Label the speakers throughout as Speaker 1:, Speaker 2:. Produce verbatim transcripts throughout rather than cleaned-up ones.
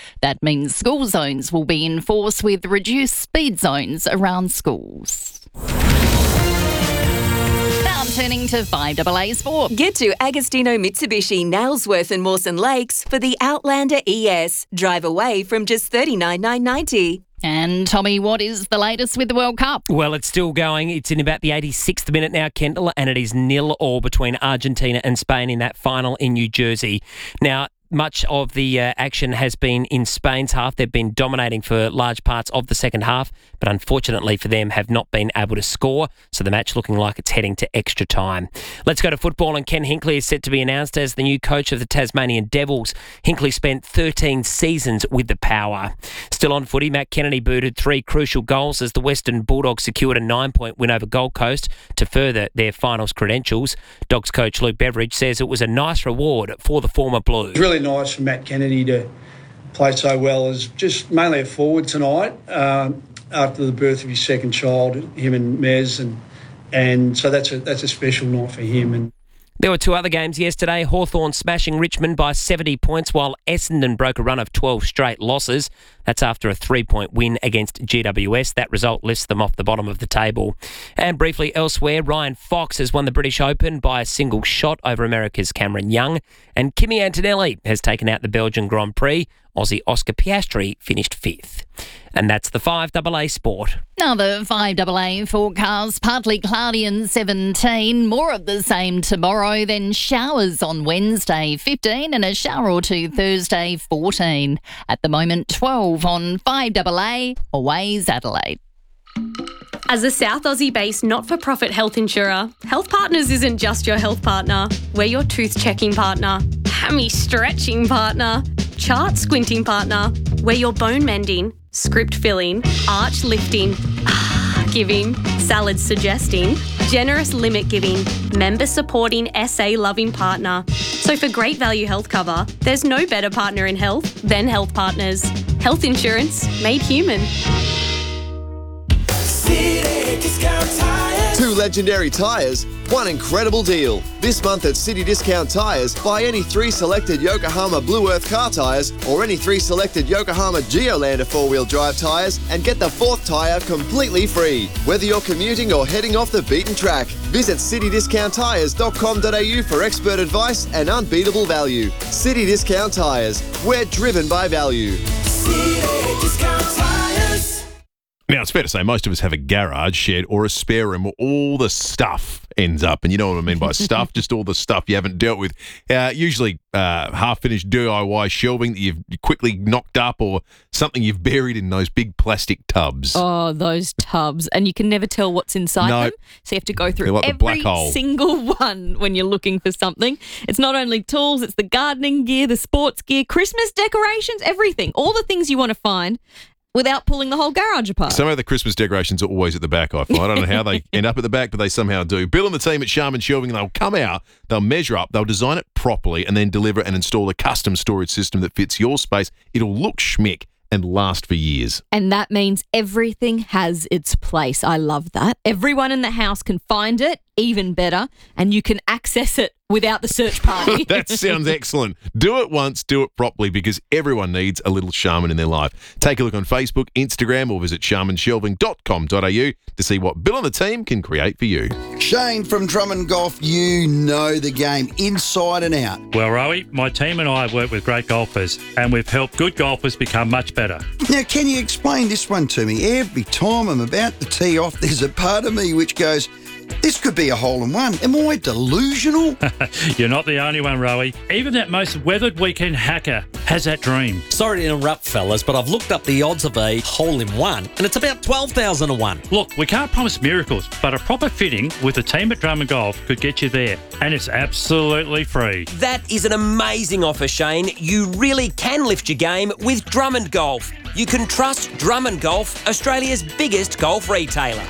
Speaker 1: That means school zones will be in force with reduced speed zones around schools. Now turning to five A A Sport.
Speaker 2: Get to Agostino Mitsubishi, Nailsworth and Mawson Lakes for the Outlander E S. Drive away from just thirty-nine thousand nine hundred ninety dollars.
Speaker 1: And Tommy, what is the latest with the World Cup?
Speaker 3: Well, it's still going. It's in about the eighty-sixth minute now, Kendall, and it is nil all between Argentina and Spain in that final in New Jersey. Now, much of the uh, action has been in Spain's half. They've been dominating for large parts of the second half, but unfortunately for them have not been able to score, so the match looking like it's heading to extra time. Let's go to football, and Ken Hinkley is set to be announced as the new coach of the Tasmanian Devils. Hinkley spent thirteen seasons with the Power. Still on footy, Matt Kennedy booted three crucial goals as the Western Bulldogs secured a nine-point win over Gold Coast to further their finals credentials. Dogs coach Luke Beveridge says it was a nice reward for the former Blues.
Speaker 4: Really nice for Matt Kennedy to play so well as just mainly a forward tonight um, after the birth of his second child, him and Mez, and and so that's a that's a special night for him. And
Speaker 3: there were two other games yesterday. Hawthorn smashing Richmond by seventy points, while Essendon broke a run of twelve straight losses. That's after a three-point win against G W S. That result lifts them off the bottom of the table. And briefly elsewhere, Ryan Fox has won the British Open by a single shot over America's Cameron Young. And Kimi Antonelli has taken out the Belgian Grand Prix. Aussie Oscar Piastri finished fifth. And that's the five A A Sport.
Speaker 1: Now the five A A forecast, partly cloudy and seventeen, more of the same tomorrow, then showers on Wednesday, fifteen, and a shower or two Thursday, fourteen. At the moment, twelve on five A A, Always Adelaide.
Speaker 5: As a South Aussie-based not-for-profit health insurer, Health Partners isn't just your health partner. We're your tooth-checking partner, hammy-stretching partner, chart-squinting partner. We're your bone-mending, script-filling, arch-lifting, giving, salad-suggesting, generous limit-giving, member-supporting, S A-loving partner. So for great value health cover, there's no better partner in health than Health Partners. Health insurance made human.
Speaker 6: Two legendary tyres, one incredible deal. This month at City Discount Tyres, buy any three selected Yokohama Blue Earth car tyres or any three selected Yokohama Geolander four-wheel drive tyres and get the fourth tyre completely free. Whether you're commuting or heading off the beaten track, visit city discount tyres dot com dot a u for expert advice and unbeatable value. City Discount Tyres, we're driven by value.
Speaker 7: City Discount Tyres. Now, it's fair to say most of us have a garage, shed or a spare room where all the stuff ends up. And you know what I mean by stuff, just all the stuff you haven't dealt with. Uh, usually uh, half-finished D I Y shelving that you've quickly knocked up or something you've buried in those big plastic tubs.
Speaker 8: Oh, those tubs. And you can never tell what's inside
Speaker 7: No.
Speaker 8: them. So you have to go through
Speaker 7: They're like the
Speaker 8: every
Speaker 7: black hole.
Speaker 8: single one when you're looking for something. It's not only tools, it's the gardening gear, the sports gear, Christmas decorations, everything. All the things you want to find without pulling the whole garage apart.
Speaker 7: Some of the Christmas decorations are always at the back, I find. I don't know how they end up at the back, but they somehow do. Bill and the team at Sharman Shelving, they'll come out, they'll measure up, they'll design it properly, and then deliver and install a custom storage system that fits your space. It'll look schmick and last for years.
Speaker 8: And that means everything has its place. I love that. Everyone in the house can find it, even better, and you can access it without the search party.
Speaker 7: That sounds excellent. Do it once, do it properly, because everyone needs a little Sharman in their life. Take a look on Facebook, Instagram, or visit sharman shelving dot com dot a u to see what Bill and the team can create for you.
Speaker 9: Shane from Drummond Golf, you know the game inside and out.
Speaker 10: Well, Rowie, my team and I have worked with great golfers, and we've helped good golfers become much better.
Speaker 9: Now, can you explain this one to me? Every time I'm about to tee off, there's a part of me which goes, this could be a hole-in-one. Am I delusional?
Speaker 10: You're not the only one, Rowie. Even that most weathered weekend hacker has that dream.
Speaker 11: Sorry to interrupt, fellas, but I've looked up the odds of a hole-in-one, and it's about twelve thousand to one.
Speaker 10: Look, we can't promise miracles, but a proper fitting with the team at Drummond Golf could get you there, and it's absolutely free.
Speaker 12: That is an amazing offer, Shane. You really can lift your game with Drummond Golf. You can trust Drummond Golf, Australia's biggest golf retailer.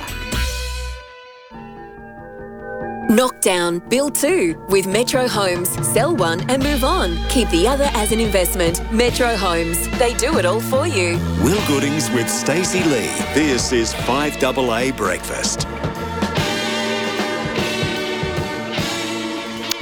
Speaker 2: Knockdown, build two with Metro Homes. Sell one and move on. Keep the other as an investment. Metro Homes. They do it all for you.
Speaker 13: Will Goodings with Stacey Lee. This is five A A Breakfast.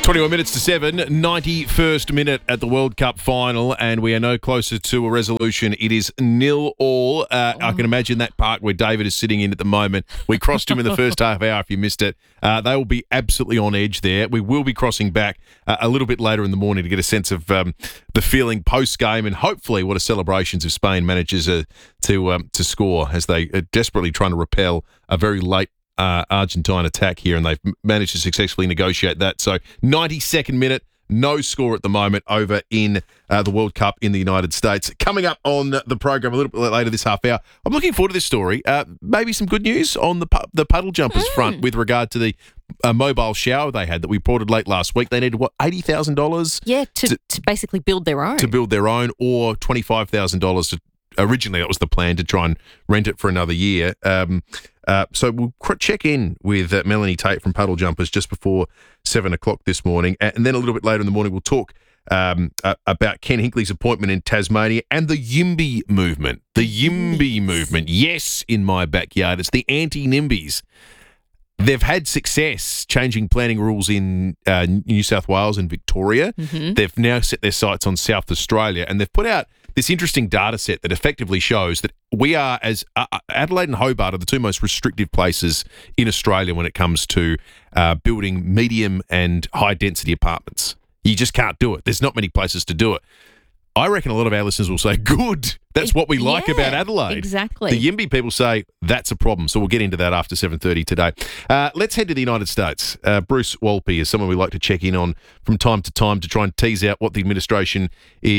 Speaker 7: twenty-one minutes to seven, ninety-first minute at the World Cup final, and we are no closer to a resolution. It is nil all. Uh, I can imagine that park where David is sitting in at the moment. We crossed him in the first half hour, if you missed it. Uh, they will be absolutely on edge there. We will be crossing back uh, a little bit later in the morning to get a sense of um, the feeling post-game and hopefully what a celebrations if Spain manages uh, to, um, to score as they are desperately trying to repel a very late Uh, Argentine attack here, and they've managed to successfully negotiate that. So ninety-second minute, no score at the moment over in uh, the World Cup in the United States. Coming up on the program a little bit later this half hour, I'm looking forward to this story. Uh, maybe some good news on the pu- the puddle jumpers mm. front with regard to the uh, mobile shower they had that we reported late last week. They needed, what, eighty thousand dollars?
Speaker 8: Yeah, to, to, to basically build their own.
Speaker 7: To build their own, or twenty-five thousand dollars to originally that was the plan, to try and rent it for another year. Um, uh, so we'll cr- check in with uh, Melanie Tate from Puddle Jumpers just before seven o'clock this morning. And then a little bit later in the morning, we'll talk um, uh, about Ken Hinkley's appointment in Tasmania and the YIMBY movement. The YIMBY movement. Yes, in my backyard. It's the anti-NIMBYs. They've had success changing planning rules in uh, New South Wales and Victoria.
Speaker 8: Mm-hmm.
Speaker 7: They've now set their sights on South Australia, and they've put out this interesting data set that effectively shows that we are, as uh, Adelaide and Hobart are the two most restrictive places in Australia when it comes to uh, building medium and high density apartments. You just can't do it. There's not many places to do it. I reckon a lot of our listeners will say, good, that's what we like
Speaker 8: yeah,
Speaker 7: about Adelaide.
Speaker 8: Exactly.
Speaker 7: The YIMBY people say that's a problem. So we'll get into that after seven thirty today. Uh, let's head to the United States. Uh, Bruce Walpy is someone we like to check in on from time to time to try and tease out what the administration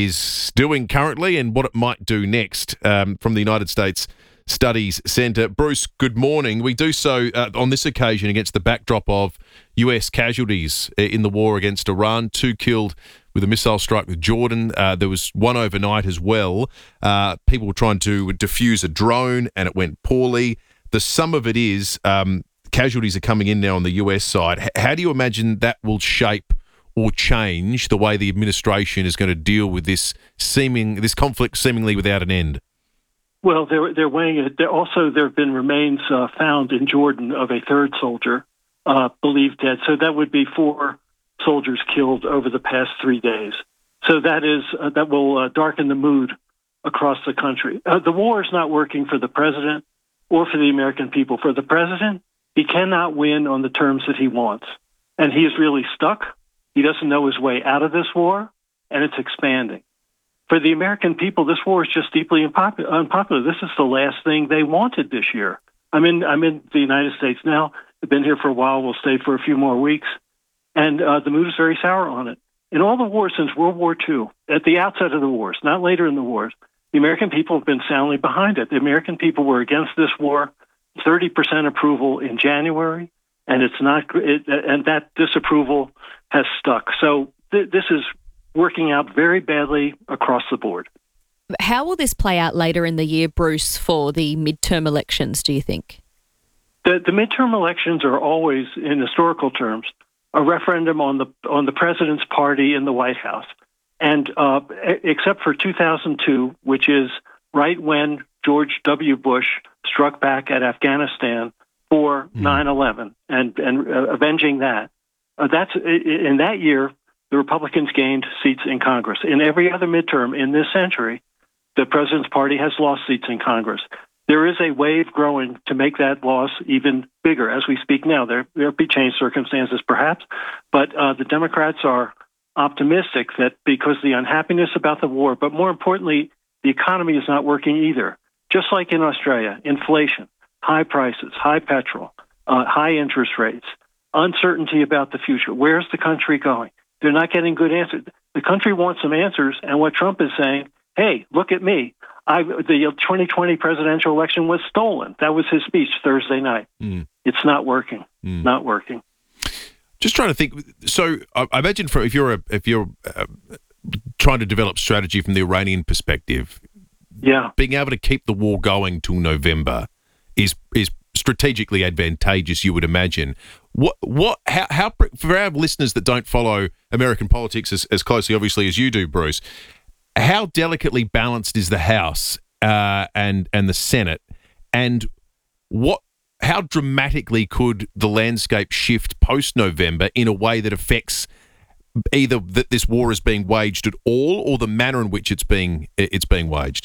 Speaker 7: is doing currently and what it might do next um, from the United States Studies Centre. Bruce, good morning. We do so uh, on this occasion against the backdrop of U S casualties in the war against Iran, two killed with a missile strike with Jordan. Uh, there was one overnight as well. Uh, people were trying to defuse a drone and it went poorly. The sum of it is um, casualties are coming in now on the U S side. H- how do you imagine that will shape or change the way the administration is going to deal with this seeming this conflict seemingly without an end?
Speaker 14: Well, they're they're weighing it. There also, there have been remains uh, found in Jordan of a third soldier uh, believed dead. So that would be four soldiers killed over the past three days. So that is uh, that will uh, darken the mood across the country. Uh, the war is not working for the president or for the American people. For the president, he cannot win on the terms that he wants, and he is really stuck. He doesn't know his way out of this war, and it's expanding. For the American people, this war is just deeply unpopular. unpopular. This is the last thing they wanted this year. I'm in, I'm in the United States now. I've been here for a while. We'll stay for a few more weeks. And uh, the mood is very sour on it. In all the wars since World War Two, at the outset of the wars, not later in the wars, the American people have been soundly behind it. The American people were against this war, thirty percent approval in January, and it's not. It, and that disapproval has stuck. So th- this is working out very badly across the board.
Speaker 8: How will this play out later in the year, Bruce, for the midterm elections, do you think?
Speaker 14: The, the midterm elections are always, in historical terms, a referendum on the on the president's party in the White House. And uh, except for two thousand two, which is right when George W. Bush struck back at Afghanistan for mm. nine eleven and, and uh, avenging that, uh, that's in that year, the Republicans gained seats in Congress. In every other midterm in this century, the president's party has lost seats in Congress. There is a wave growing to make that loss even bigger as we speak now. There will be changed circumstances, perhaps, but uh, the Democrats are optimistic that because the unhappiness about the war, but more importantly, the economy is not working either. Just like in Australia, inflation, high prices, high petrol, uh, high interest rates, uncertainty about the future. Where's the country going? They're not getting good answers. The country wants some answers, and what Trump is saying, hey, look at me. I, the twenty twenty presidential election was stolen. That was his speech Thursday night. Mm. It's not working. Mm. Not working.
Speaker 7: Just trying to think. So I, I imagine for if you're a, if you're uh, trying to develop strategy from the Iranian perspective,
Speaker 14: yeah,
Speaker 7: being able to keep the war going till November is is strategically advantageous, you would imagine. What what how how for our listeners that don't follow American politics as, as closely, obviously, as you do, Bruce, how delicately balanced is the House uh, and and the Senate, and what how dramatically could the landscape shift post November in a way that affects either that this war is being waged at all, or the manner in which it's being it's being waged?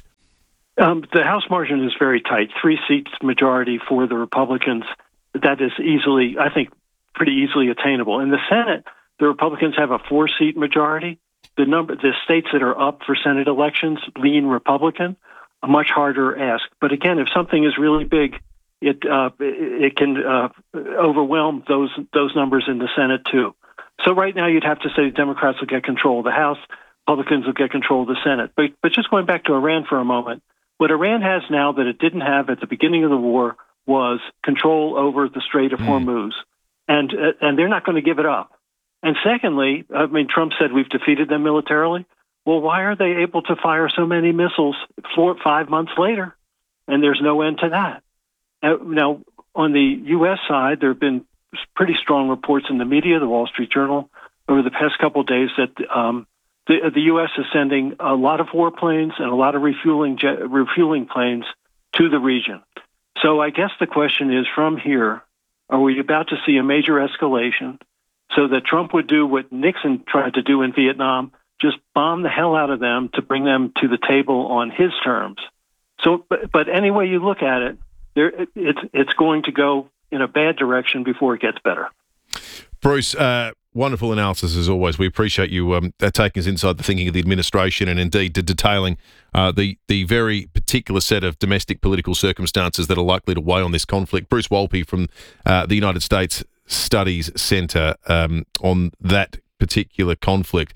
Speaker 14: Um, the House margin is very tight. Three seats majority for the Republicans. That is easily, I think, pretty easily attainable. In the Senate, the Republicans have a four-seat majority. The number, the states that are up for Senate elections lean Republican. A much harder ask. But again, if something is really big, it uh, it can uh, overwhelm those those numbers in the Senate too. So right now, you'd have to say the Democrats will get control of the House, Republicans will get control of the Senate. But but just going back to Iran for a moment, what Iran has now that it didn't have at the beginning of the war was control over the Strait of Hormuz, and uh, and they're not going to give it up. And secondly, I mean, Trump said we've defeated them militarily. Well, why are they able to fire so many missiles four, five months later? And there's no end to that. Uh, now, on the U S side, there have been pretty strong reports in the media, the Wall Street Journal, over the past couple of days that um, the, the U S is sending a lot of warplanes and a lot of refueling jet, refueling planes to the region. So I guess the question is, from here, are we about to see a major escalation so that Trump would do what Nixon tried to do in Vietnam, just bomb the hell out of them to bring them to the table on his terms? So, but, but any way you look at it, there, it's it's going to go in a bad direction before it gets better.
Speaker 7: Bruce, uh, wonderful analysis as always. We appreciate you um, taking us inside the thinking of the administration and indeed de- detailing uh, the the very particular set of domestic political circumstances that are likely to weigh on this conflict. Bruce Wolpe from uh, the United States Studies Centre um, on that particular conflict.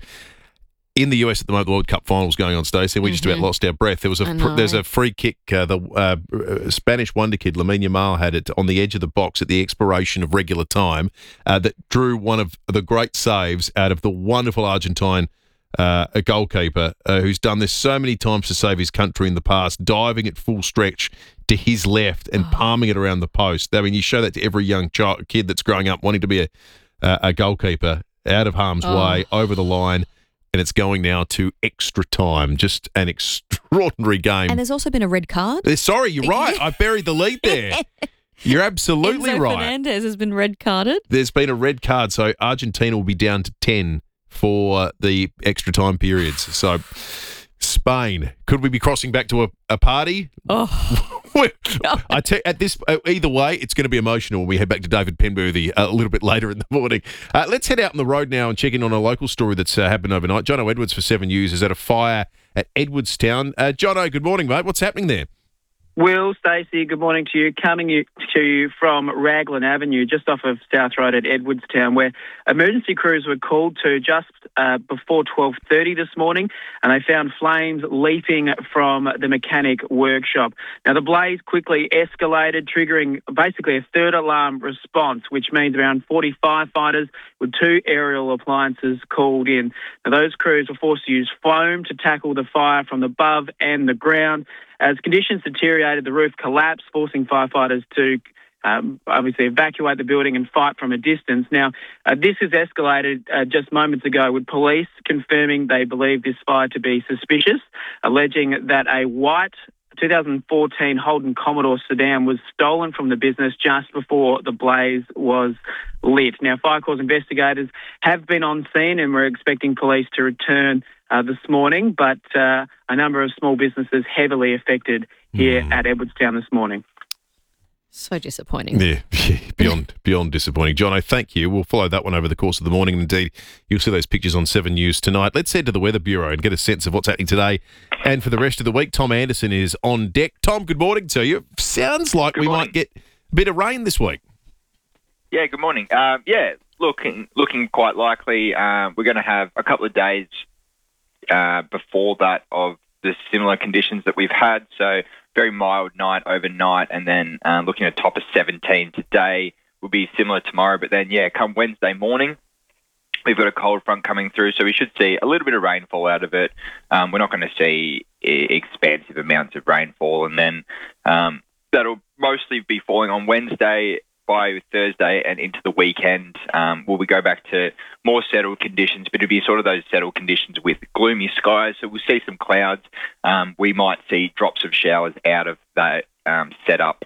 Speaker 7: In the U S at the moment, the World Cup finals going on, Stacey. We mm-hmm. just about lost our breath. There was a fr- there's a free kick. Uh, the uh, Spanish wonder kid Lamine Yamal had it on the edge of the box at the expiration of regular time uh, that drew one of the great saves out of the wonderful Argentine uh, a goalkeeper uh, who's done this so many times to save his country in the past, diving at full stretch to his left and oh. palming it around the post. I mean, you show that to every young child, kid that's growing up wanting to be a uh, a goalkeeper, out of harm's oh. way, over the line. And it's going now to extra time. Just an extraordinary game.
Speaker 8: And there's also been a red card.
Speaker 7: Uh, Sorry, you're right. I buried the lead there. You're absolutely
Speaker 8: Enzo
Speaker 7: right.
Speaker 8: Fernandez has been red carded.
Speaker 7: There's been a red card, so Argentina will be down to ten for the extra time periods. So Spain, could we be crossing back to a, a party?
Speaker 8: Oh.
Speaker 7: I tell at this uh, either way, it's going to be emotional when we head back to David Penberthy uh, a little bit later in the morning. Uh, let's head out on the road now and check in on a local story that's uh, happened overnight. Jono Edwards for Seven News is at a fire at Edwardstown. Uh, Jono, good morning, mate. What's happening there?
Speaker 15: Will, Stacey, good morning to you. Coming you, to you from Raglan Avenue, just off of South Road at Edwardstown, where emergency crews were called to just uh, before twelve thirty this morning, and they found flames leaping from the mechanic workshop. Now, the blaze quickly escalated, triggering basically a third alarm response, which means around forty firefighters with two aerial appliances called in. Now, those crews were forced to use foam to tackle the fire from the above and the ground. As conditions deteriorated, the roof collapsed, forcing firefighters to um, obviously evacuate the building and fight from a distance. Now, uh, this has escalated uh, just moments ago, with police confirming they believe this fire to be suspicious, alleging that a white twenty fourteen Holden Commodore sedan was stolen from the business just before the blaze was lit. Now, Fire Corps investigators have been on scene, and we're expecting police to return Uh, this morning, but uh, a number of small businesses heavily affected here mm. at Edwardstown this morning.
Speaker 8: So disappointing.
Speaker 7: Yeah, beyond beyond disappointing. Jono, thank you. We'll follow that one over the course of the morning. Indeed, you'll see those pictures on Seven News tonight. Let's head to the Weather Bureau and get a sense of what's happening today and for the rest of the week. Tom Anderson is on deck. Tom, good morning to you. Sounds like good we morning. might get a bit of rain this week.
Speaker 16: Yeah, good morning. Uh, yeah, looking, looking quite likely. Uh, we're going to have a couple of days Uh, before that of the similar conditions that we've had. So very mild night overnight, and then uh, looking at a top of seventeen today will be similar tomorrow. But then, yeah, come Wednesday morning, we've got a cold front coming through, so we should see a little bit of rainfall out of it. Um, we're not going to see I- expansive amounts of rainfall, and then um, that'll mostly be falling on Wednesday. By Thursday and into the weekend, um, will we go back to more settled conditions, but it'll be sort of those settled conditions with gloomy skies. So we'll see some clouds. Um, we might see drops of showers out of that um, setup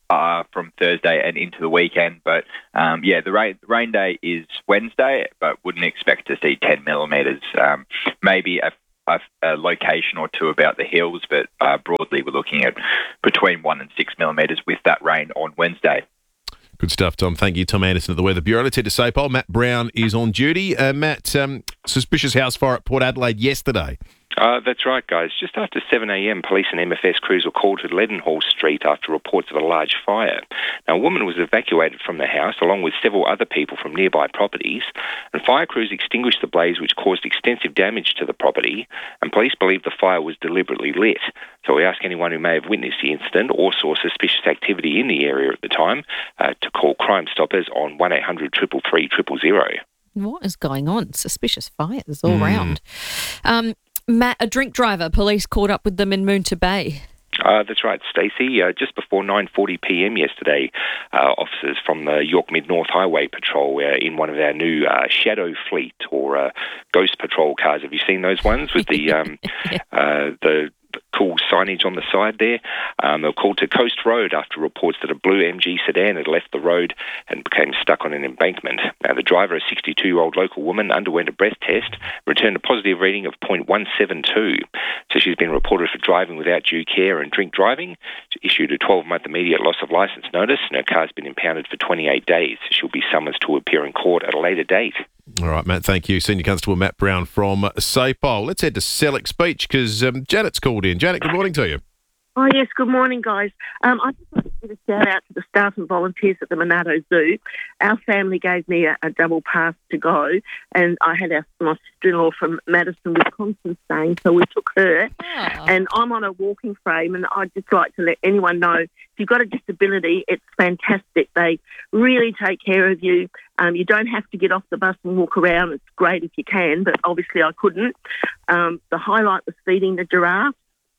Speaker 16: uh, from Thursday and into the weekend. But um, yeah, the rain, rain day is Wednesday, but wouldn't expect to see ten millimetres. Um, maybe a, a, a location or two about the hills, but uh, broadly we're looking at between one and six millimetres with that rain on Wednesday.
Speaker 7: Good stuff, Tom. Thank you. Tom Anderson at the Weather Bureau. Let's head to SAPOL. Matt Brown is on duty. Uh, Matt, um, suspicious house fire at Port Adelaide yesterday.
Speaker 17: Uh, that's right, guys. Just after seven a.m, police and M F S crews were called to Leadenhall Street after reports of a large fire. Now, a woman was evacuated from the house along with several other people from nearby properties, and fire crews extinguished the blaze, which caused extensive damage to the property, and police believe the fire was deliberately lit. So we ask anyone who may have witnessed the incident or saw suspicious activity in the area at the time uh, to call Crime Stoppers on one eight hundred three three three zero zero.
Speaker 8: What is going on? Suspicious fires all
Speaker 7: Mm.
Speaker 8: round. Um, Matt, a drink driver, police caught up with them in Moonta Bay.
Speaker 17: Uh, that's right, Stacey. Uh, just before nine forty p.m. yesterday, uh, officers from the York Mid-North Highway Patrol were in one of our new uh, Shadow Fleet or uh, Ghost Patrol cars. Have you seen those ones with the um, uh, the cool signage on the side there? Um, they were called to Coast Road after reports that a blue M G sedan had left the road and became stuck on an embankment. Now, the driver, a sixty-two-year-old local woman, underwent a breath test, returned a positive reading of point one seven two. So she's been reported for driving without due care and drink driving. She issued a twelve-month immediate loss of licence notice, and her car's been impounded for twenty-eight days. She'll be summoned to appear in court at a later date.
Speaker 7: All right, Matt, thank you. Senior Constable Matt Brown from SAPOL. Let's head to Selleck's Beach because um, Janet's called in. Janet, good morning to you.
Speaker 18: Oh, yes, good morning, guys. Um, I just want to give a shout-out to the staff and volunteers at the Monado Zoo. Our family gave me a, a double pass to go, and I had our, my sister-in-law from Madison, Wisconsin staying, so we took her.
Speaker 8: Oh.
Speaker 18: And I'm on a walking frame, and I'd just like to let anyone know, if you've got a disability, it's fantastic. They really take care of you. Um, you don't have to get off the bus and walk around. It's great if you can, but obviously I couldn't. Um, the highlight was feeding the giraffe.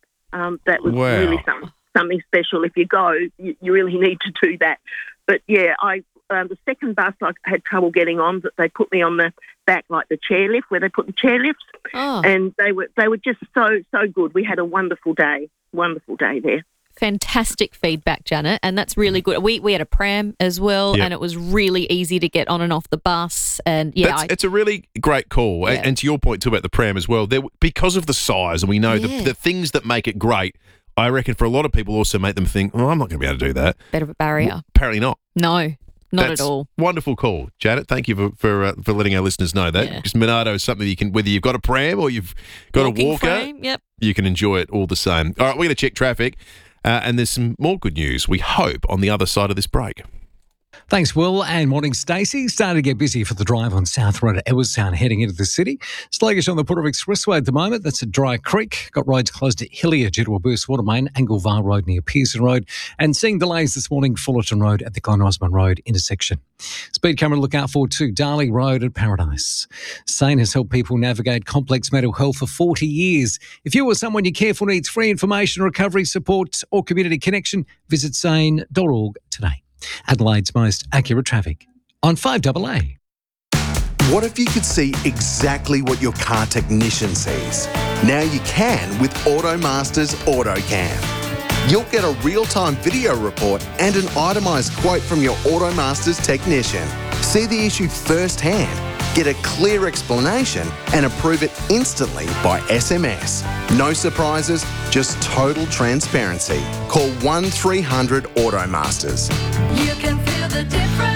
Speaker 18: Um, that was
Speaker 7: Wow.
Speaker 18: really some, something special. If you go, you, you really need to do that. But yeah, I um, the second bus I had trouble getting on, but they put me on the back, like the chairlift, where they put the chairlifts,
Speaker 8: Oh.
Speaker 18: and they were they were just so so good. We had a wonderful day, wonderful day there.
Speaker 8: Fantastic feedback, Janet, and that's really good. We we had a pram as well,
Speaker 7: Yep.
Speaker 8: and it was really easy to get on and off the bus. And yeah,
Speaker 7: That's,
Speaker 8: I,
Speaker 7: it's a really great call. A-
Speaker 8: Yeah.
Speaker 7: And to your point, too, about the pram as well, there, because of the size, and we know
Speaker 8: Yeah.
Speaker 7: the, the things that make it great, I reckon for a lot of people also make them think, oh, I'm not going to be able to do that.
Speaker 8: bit of a barrier.
Speaker 7: Well, apparently not.
Speaker 8: No, not
Speaker 7: That's
Speaker 8: at all.
Speaker 7: Wonderful call, Janet. Thank you for for, uh, for letting our listeners know that.
Speaker 8: Yeah.
Speaker 7: Because Monado is something you can, whether you've got a pram or you've got
Speaker 8: Walking
Speaker 7: a walker,
Speaker 8: frame, yep.
Speaker 7: you can enjoy it all the same. All right, we're going to check traffic, uh, and there's some more good news, we hope, on the other side of this break.
Speaker 19: Thanks, Will, and morning, Stacey. Starting to get busy for the drive on South Road at Edwardstown heading into the city. Sluggish on the Port Expressway at the moment. That's at Dry Creek. Got roads closed at Hillier due to a burst water main, Anglevale Road near Pearson Road, and seeing delays this morning, Fullerton Road at the Glen Osmond Road intersection. Speed camera to look out for to Darley Road at Paradise. SANE has helped people navigate complex mental health for forty years. If you or someone you care for needs free information, recovery support or community connection, visit sane dot org today. Adelaide's most accurate traffic on five A A.
Speaker 20: What if you could see exactly what your car technician sees? Now you can with AutoMaster's AutoCam. You'll get a real-time video report and an itemised quote from your AutoMaster's technician. See the issue firsthand, get a clear explanation and approve it instantly by S M S. No surprises, just total transparency. Call one three hundred AutoMasters.
Speaker 21: You can feel the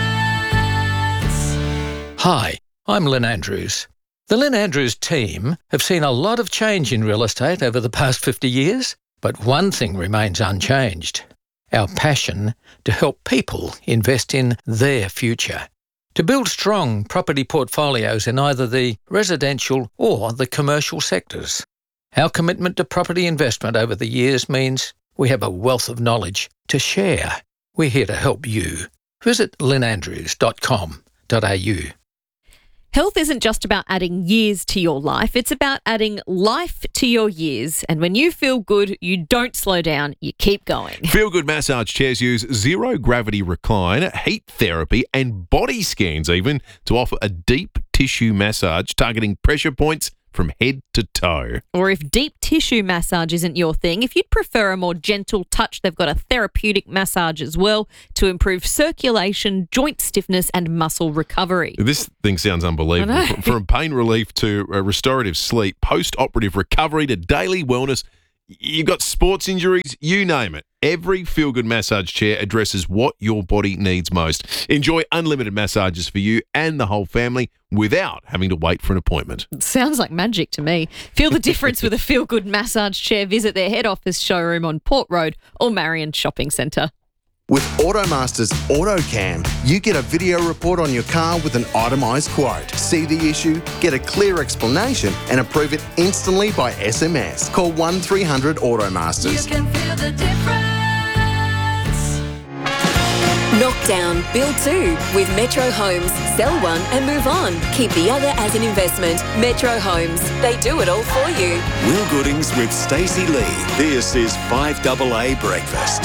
Speaker 21: difference.
Speaker 22: Hi, I'm Lynn Andrews. The Lynn Andrews team have seen a lot of change in real estate over the past fifty years, but one thing remains unchanged: our passion to help people invest in their future. To build strong property portfolios in either the residential or the commercial sectors. Our commitment to property investment over the years means we have a wealth of knowledge to share. We're here to help you. Visit lynn andrews dot com dot a u.
Speaker 8: Health isn't just about adding years to your life, it's about adding life to your years. And when you feel good, you don't slow down, you keep going.
Speaker 7: Feel Good Massage chairs use zero gravity recline, heat therapy, and body scans even to offer a deep tissue massage targeting pressure points, from head to toe.
Speaker 8: Or if deep tissue massage isn't your thing, if you'd prefer a more gentle touch, they've got a therapeutic massage as well to improve circulation, joint stiffness and muscle recovery.
Speaker 7: This thing sounds unbelievable.
Speaker 8: I know.
Speaker 7: From, from pain relief to uh, restorative sleep, post-operative recovery to daily wellness, you've got sports injuries, you name it. Every feel-good massage chair addresses what your body needs most. Enjoy unlimited massages for you and the whole family without having to wait for an appointment.
Speaker 8: Sounds like magic to me. Feel the difference with a feel-good massage chair. Visit their head office showroom on Port Road or Marion Shopping Centre.
Speaker 20: With Automasters AutoCam, you get a video report on your car with an itemised quote. See the issue, get a clear explanation and approve it instantly by S M S. Call one three hundred Automasters.
Speaker 2: You can feel the difference. Knockdown, build two with Metro Homes. Sell one and move on. Keep the other as an investment. Metro Homes. They do it all for you.
Speaker 13: Will Goodings with Stacey Lee. This is five A A Breakfast.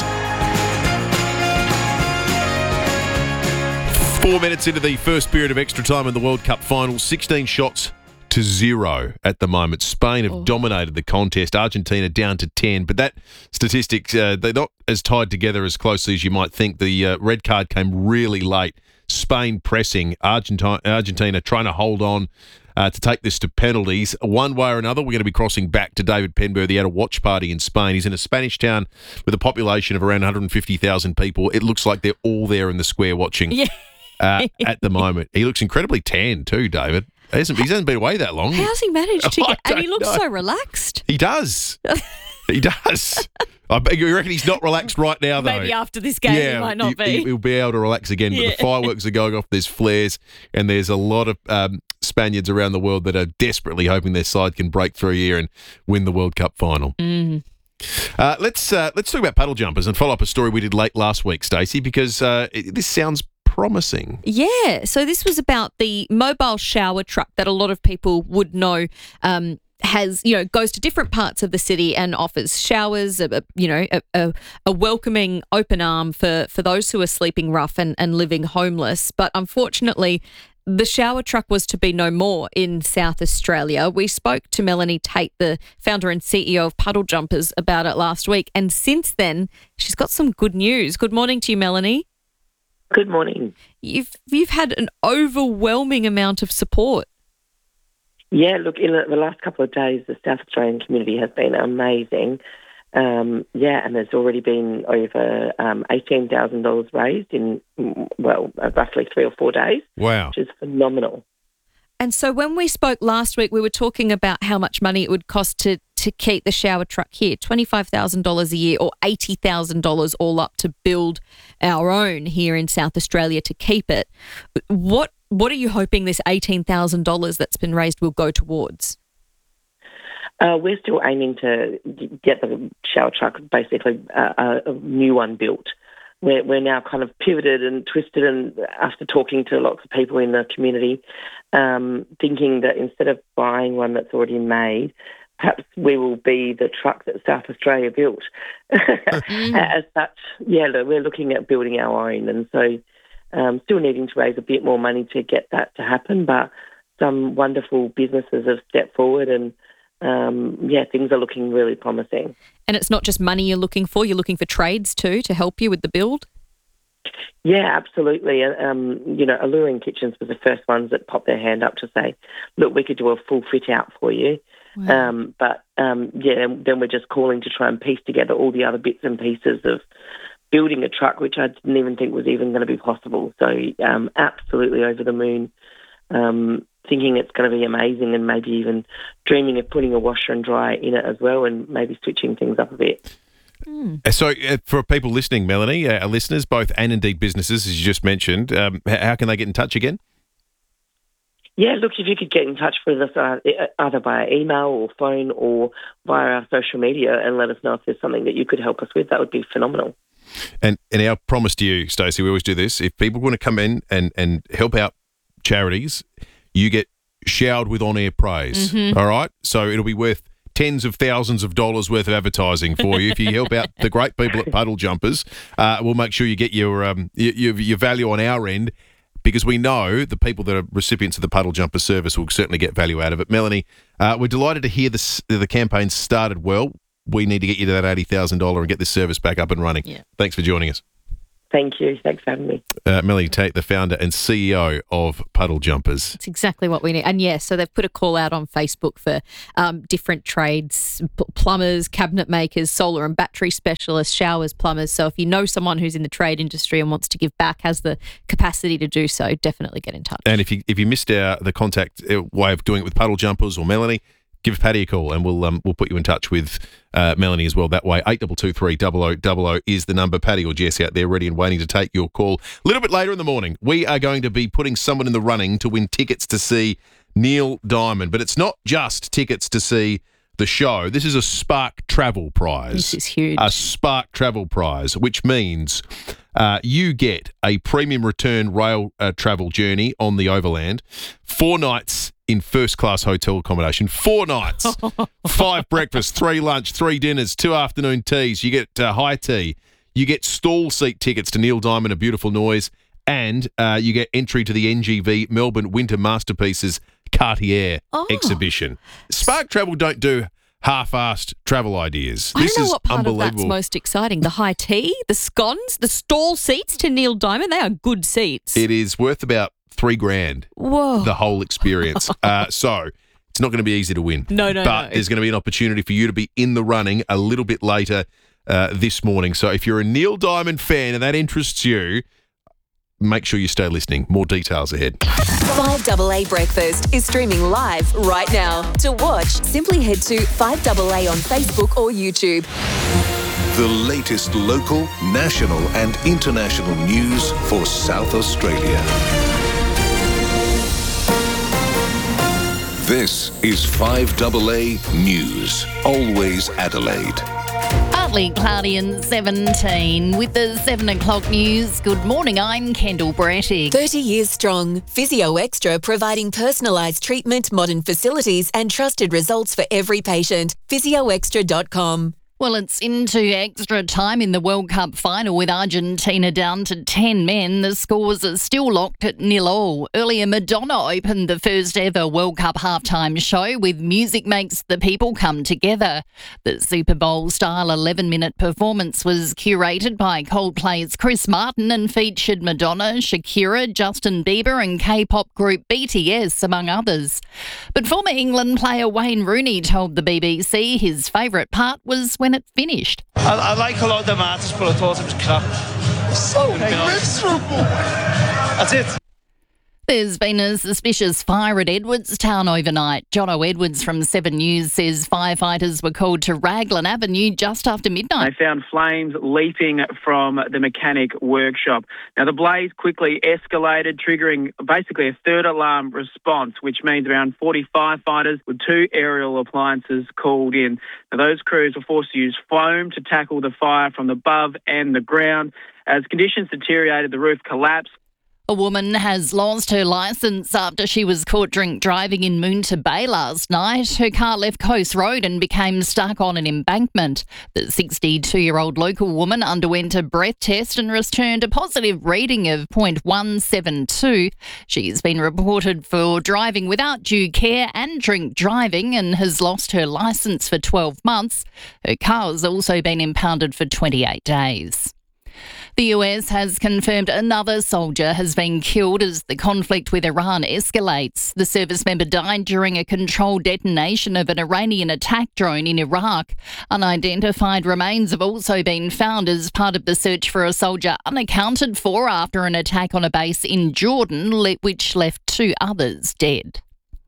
Speaker 7: Four minutes into the first period of extra time in the World Cup final, sixteen shots to zero at the moment. Spain have
Speaker 8: Oh.
Speaker 7: dominated the contest. Argentina down to ten, but that statistics, uh, they're not as tied together as closely as you might think. The uh, red card came really late. Spain pressing, Argentina, Argentina trying to hold on uh, to take this to penalties. One way or another, we're going to be crossing back to David Penberthy. He had a watch party in Spain. He's in a Spanish town with a population of around one hundred fifty thousand people. It looks like they're all there in the square watching.
Speaker 8: Yeah.
Speaker 7: Uh, at the moment. He looks incredibly tan too, David. He hasn't, he hasn't been away that long.
Speaker 8: How's he managed to
Speaker 7: I
Speaker 8: get... And he
Speaker 7: don't
Speaker 8: looks
Speaker 7: know.
Speaker 8: so relaxed.
Speaker 7: He does. He does. I bet you reckon he's not relaxed right now, though.
Speaker 8: Maybe after this game
Speaker 7: yeah,
Speaker 8: he might not
Speaker 7: he,
Speaker 8: be.
Speaker 7: He'll be able to relax again. But
Speaker 8: Yeah.
Speaker 7: the fireworks are going off. There's flares, and there's a lot of um, Spaniards around the world that are desperately hoping their side can break through here and win the World Cup final.
Speaker 8: Mm.
Speaker 7: Uh, let's uh, let's talk about paddle jumpers and follow up a story we did late last week, Stacey, because uh, it, this sounds promising.
Speaker 8: Yeah. So this was about the mobile shower truck that a lot of people would know um, has, you know, goes to different parts of the city and offers showers, a, a- you know, a, a, a welcoming open arm for, for those who are sleeping rough and, and living homeless. But unfortunately, the shower truck was to be no more in South Australia. We spoke to Melanie Tate, the founder and C E O of Puddle Jumpers, about it last week. And since then, she's got some good news. Good morning to you, Melanie.
Speaker 4: Good morning.
Speaker 8: You've you've had an overwhelming amount of support.
Speaker 4: Yeah, look, in the the last couple of days, the South Australian community has been amazing. Um, yeah, and there's already been over um, eighteen thousand dollars raised in, mm, well, uh, roughly three or four days.
Speaker 7: Wow.
Speaker 4: Which is phenomenal.
Speaker 8: And so when we spoke last week, we were talking about how much money it would cost to, to keep the shower truck here, twenty-five thousand dollars a year or eighty thousand dollars all up to build our own here in South Australia to keep it. What what are you hoping this eighteen thousand dollars that's been raised will go towards?
Speaker 4: Uh, we're still aiming to get the shower truck, basically uh, a, a new one built. We're, we're now kind of pivoted and twisted, and after talking to lots of people in the community, um, thinking that instead of buying one that's already made, perhaps we will be the truck that South Australia built. As such, yeah, look, we're looking at building our own, and so um, still needing to raise a bit more money to get that to happen, but some wonderful businesses have stepped forward, and um, yeah, things are looking really promising.
Speaker 8: And it's not just money you're looking for, you're looking for trades too to help you with the build?
Speaker 4: Yeah, absolutely. Um, you know, Alluring Kitchens was the first ones that popped their hand up to say, look, we could do a full fit out for you.
Speaker 8: Wow.
Speaker 4: Um, but, um, yeah, then we're just calling to try and piece together all the other bits and pieces of building a truck, which I didn't even think was even going to be possible. So um, absolutely over the moon, um, thinking it's going to be amazing, and maybe even dreaming of putting a washer and dryer in it as well, and maybe switching things up a bit.
Speaker 7: Uh, So, uh, for people listening, Melanie, uh, our listeners, both and indeed businesses, as you just mentioned, um, h- how can they get in touch again?
Speaker 4: Yeah, look, if you could get in touch with us uh, either via email or phone or via our social media and let us know if there's something that you could help us with, that would be phenomenal.
Speaker 7: And and our promise to you, Stacey, we always do this. If people want to come in and, and help out charities, you get showered with on-air praise,
Speaker 21: Mhm.
Speaker 7: all right? So it'll be worth tens of thousands of dollars worth of advertising for you if you help out the great people at Puddle Jumpers. Uh, we'll make sure you get your, um, your your your value on our end. because we know the people that are recipients of the Puddle Jumper service will certainly get value out of it. Melanie, uh, we're delighted to hear this, the campaign started well. We need to get you to that eighty thousand dollars and get this service back up and running.
Speaker 1: Yeah.
Speaker 7: Thanks for joining us.
Speaker 4: Thank you. Thanks for having me.
Speaker 7: Uh, Melanie Tate, the founder and C E O of Puddle Jumpers.
Speaker 8: It's exactly what we need. And yes, so they've put a call out on Facebook for um, different trades, p- plumbers, cabinet makers, solar and battery specialists, showers, plumbers. So if you know someone who's in the trade industry and wants to give back, has the capacity to do so, definitely get in touch.
Speaker 7: And if you if you missed our, the contact uh, way of doing it with Puddle Jumpers or Melanie, give Paddy a call and we'll um, we'll put you in touch with uh, Melanie as well that way. eight two two three, double oh double oh is the number. Paddy or Jess out there ready and waiting to take your call. A little bit later in the morning, we are going to be putting someone in the running to win tickets to see Neil Diamond. But it's not just tickets to see the show. This is a Spark Travel Prize.
Speaker 8: This is huge.
Speaker 7: A Spark Travel Prize, which means uh, you get a premium return rail uh, travel journey on the Overland, four nights in first-class hotel accommodation, four nights, five breakfasts, three lunch, three dinners, two afternoon teas. You get uh, high tea. You get stall seat tickets to Neil Diamond, A Beautiful Noise, and uh, you get entry to the N G V Melbourne Winter Masterpieces Cartier
Speaker 8: Oh.
Speaker 7: exhibition. Spark Travel don't do half-assed travel ideas.
Speaker 8: I
Speaker 7: This
Speaker 8: don't know
Speaker 7: is
Speaker 8: what part of
Speaker 7: unbelievable.
Speaker 8: that's most exciting. The high tea, the scones, the stall seats to Neil Diamond. They are good seats.
Speaker 7: It is worth about three grand.
Speaker 8: Whoa.
Speaker 7: The whole experience. uh, so it's not going to be easy to win.
Speaker 8: No, no,
Speaker 7: But
Speaker 8: no.
Speaker 7: there's going to be an opportunity for you to be in the running a little bit later uh, this morning. So if you're a Neil Diamond fan and that interests you, make sure you stay listening. More details ahead.
Speaker 2: five double A Breakfast is streaming live right now. To watch, simply head to five double A on Facebook or YouTube.
Speaker 13: The latest local, national and international news for South Australia. This is five double A News, always Adelaide.
Speaker 1: Partly cloudy and seventeen. With the seven o'clock news, good morning, I'm Kendall Brettig.
Speaker 2: thirty years strong. Physio Extra providing personalised treatment, modern facilities and trusted results for every patient. physio extra dot com.
Speaker 1: Well, it's into extra time in the World Cup final with Argentina down to ten men. The scores are still locked at nil all. Earlier, Madonna opened the first ever World Cup halftime show with Music Makes the People Come Together. The Super Bowl-style eleven-minute performance was curated by Coldplay's Chris Martin and featured Madonna, Shakira, Justin Bieber and K-pop group B T S, among others. But former England player Wayne Rooney told the B B C his favourite part was when it finished.
Speaker 3: I, I like a lot of them artists, but I thought it was crap. So miserable. That's it.
Speaker 1: There's been a suspicious fire at Edwardstown overnight. Jono Edwards from Seven News says firefighters were called to Raglan Avenue just after midnight.
Speaker 15: They found flames leaping from the mechanic workshop. Now, the blaze quickly escalated, triggering basically a third alarm response, which means around forty firefighters with two aerial appliances called in. Now, those crews were forced to use foam to tackle the fire from the above and the ground. As conditions deteriorated, the roof collapsed.
Speaker 1: A woman has lost her licence after she was caught drink driving in Moonta Bay last night. Her car left Coast Road and became stuck on an embankment. The sixty-two-year-old local woman underwent a breath test and returned a positive reading of point one seven two. She's been reported for driving without due care and drink driving and has lost her licence for twelve months. Her car has also been impounded for twenty-eight days. The U S has confirmed another soldier has been killed as the conflict with Iran escalates. The service member died during a controlled detonation of an Iranian attack drone in Iraq. Unidentified remains have also been found as part of the search for a soldier unaccounted for after an attack on a base in Jordan, which left two others dead.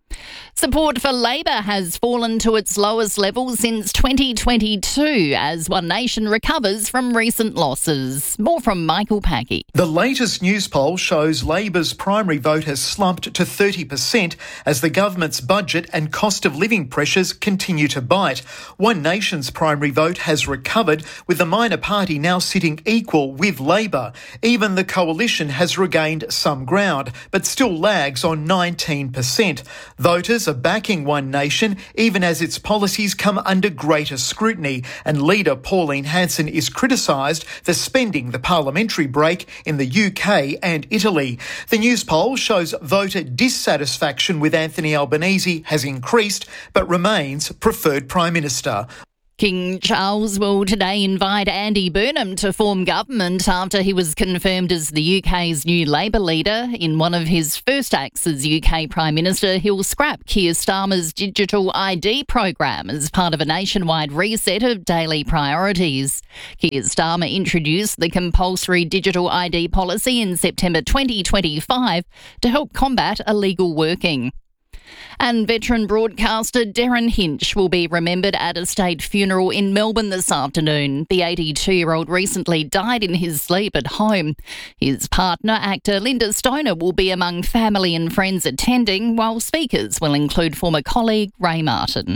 Speaker 1: Support for Labor has fallen to its lowest level since twenty twenty-two as One Nation recovers from recent losses. More from Michael Packy.
Speaker 21: The latest news poll shows Labor's primary vote has slumped to thirty percent as the government's budget and cost of living pressures continue to bite. One Nation's primary vote has recovered, with the minor party now sitting equal with Labor. Even the coalition has regained some ground, but still lags on nineteen percent. The Voters are backing One Nation even as its policies come under greater scrutiny, and leader Pauline Hanson is criticised for spending the parliamentary break in the U K and Italy. The news poll shows voter dissatisfaction with Anthony Albanese has increased but remains preferred Prime Minister.
Speaker 1: King Charles will today invite Andy Burnham to form government after he was confirmed as the U K's new Labor leader. In one of his first acts as U K Prime Minister, he'll scrap Keir Starmer's digital I D program as part of a nationwide reset of daily priorities. Keir Starmer introduced the compulsory digital I D policy in September twenty twenty-five to help combat illegal working. And veteran broadcaster Darren Hinch will be remembered at a state funeral in Melbourne this afternoon. The eighty-two-year-old recently died in his sleep at home. His partner, actor Linda Stoner, will be among family and friends attending, while speakers will include former colleague Ray Martin.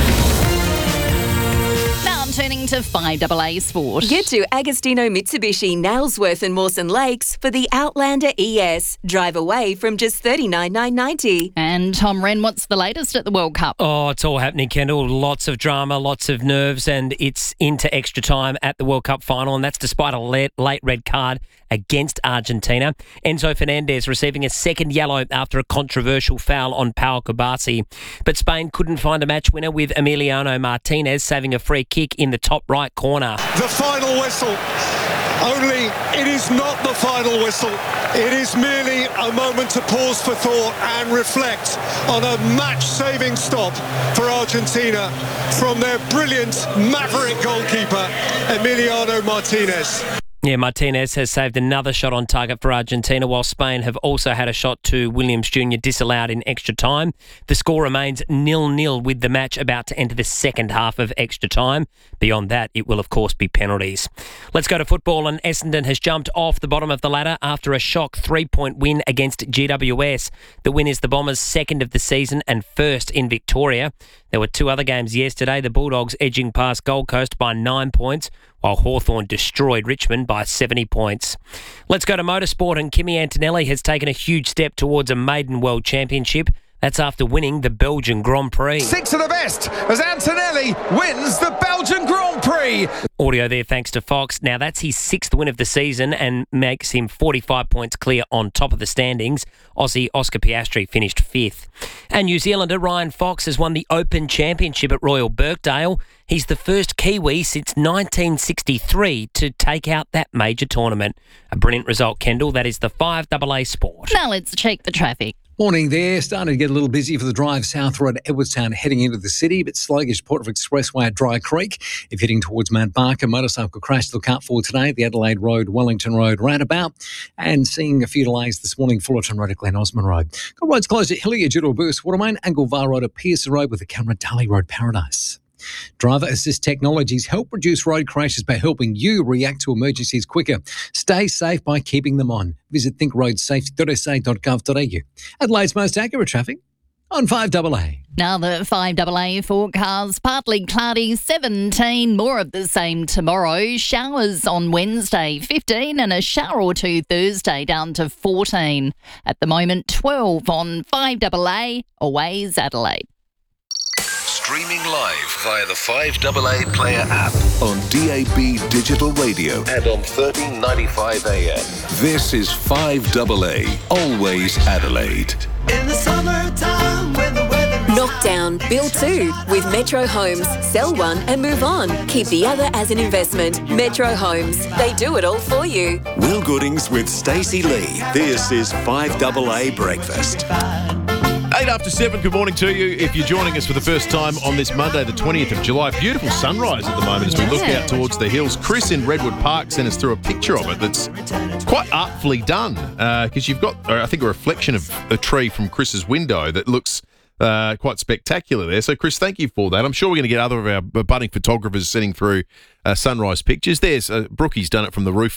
Speaker 1: Turning to five A A Sport.
Speaker 2: Get to Agostino Mitsubishi, Nailsworth and Mawson Lakes for the Outlander E S. Drive away from just thirty-nine thousand nine hundred ninety dollars.
Speaker 1: And Tom Wren, what's the latest at the World Cup?
Speaker 12: Oh, it's all happening, Kendall. Lots of drama, lots of nerves, and it's into extra time at the World Cup final, and that's despite a late, late red card against Argentina. Enzo Fernandez receiving a second yellow after a controversial foul on Pau Kubasi. But Spain couldn't find a match winner, with Emiliano Martinez saving a free kick in the top right corner.
Speaker 5: The final whistle. Only it is not the final whistle. It is merely a moment to pause for thought and reflect on a match-saving stop for Argentina from their brilliant maverick goalkeeper, Emiliano Martinez.
Speaker 12: Yeah, Martinez has saved another shot on target for Argentina, while Spain have also had a shot to Williams Junior disallowed in extra time. The score remains nil-nil with the match about to enter the second half of extra time. Beyond that, it will of course be penalties. Let's go to football, and Essendon has jumped off the bottom of the ladder after a shock three-point win against G W S. The win is the Bombers' second of the season and first in Victoria. There were two other games yesterday, the Bulldogs edging past Gold Coast by nine points, while Hawthorn destroyed Richmond by seventy points. Let's go to motorsport, and Kimi Antonelli has taken a huge step towards a maiden world championship. That's after winning the Belgian Grand Prix.
Speaker 6: Six of the best as Antonelli wins the Belgian Grand Prix.
Speaker 12: Audio there thanks to Fox. Now that's his sixth win of the season and makes him forty-five points clear on top of the standings. Aussie Oscar Piastri finished fifth. And New Zealander Ryan Fox has won the Open Championship at Royal Birkdale. He's the first Kiwi since nineteen sixty-three to take out that major tournament. A brilliant result, Kendall. That is the five A A Sport.
Speaker 1: Now let's check the traffic.
Speaker 19: Morning there. Starting to get a little busy for the drive south road to Edwardstown heading into the city, but sluggish Port of Expressway at Dry Creek. If heading towards Mount Barker, motorcycle crash to look out for today. The Adelaide Road, Wellington Road roundabout, and seeing a few delays this morning, Fullerton Road at Glen Osmond Road. Got roads closed at Hillier due to a burst water main, Anglevale Road at Pearson Road with the Cameron-Daly Road Paradise. Driver Assist Technologies help reduce road crashes by helping you react to emergencies quicker. Stay safe by keeping them on. Visit think road safety dot s a dot gov dot a u. Adelaide's most accurate traffic on five A A.
Speaker 1: Now the five A A forecast, partly cloudy, seventeen, more of the same tomorrow. Showers on Wednesday, fifteen, and a shower or two Thursday, down to fourteen. At the moment, twelve on five A A, Always Adelaide.
Speaker 13: Streaming live via the five A A Player app on D A B Digital Radio and on thirteen ninety-five A M. This is five A A, Always Adelaide.
Speaker 2: In the summertime when the weather Knock down, build two with Metro Homes. Sell one and move on. Keep the other as an investment. Metro Homes. They do it all for you.
Speaker 23: Will Goodings with Stacey Lee. This is five A A Breakfast.
Speaker 7: Eight after seven, good morning to you. If you're joining us for the first time on this Monday, the twentieth of July, beautiful sunrise at the moment as we look out towards the hills. Chris in Redwood Park sent us through a picture of it that's quite artfully done because uh, you've got, I think, a reflection of a tree from Chris's window that looks uh, quite spectacular there. So, Chris, thank you for that. I'm sure we're going to get other of our budding photographers sending through uh, sunrise pictures. There's uh, Brookie's done it from the roof